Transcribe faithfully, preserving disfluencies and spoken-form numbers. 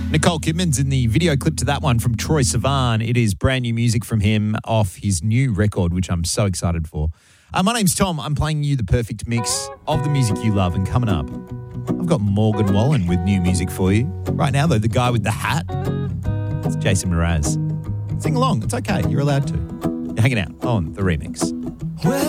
Nicole Kidman's in the video clip to that one from Troye Sivan. It is brand new music from him off his new record, which I'm so excited for. Uh, my name's Tom. I'm playing you the perfect mix of the music you love. And coming up, I've got Morgan Wallen with new music for you. Right now, though, the guy with the hat, it's Jason Mraz. Sing along. It's okay. You're allowed to. You're hanging out on The Remix. Well,